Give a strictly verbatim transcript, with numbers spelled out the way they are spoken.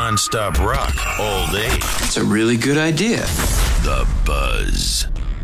non-stop rock all day. It's a really good idea. The Buzz.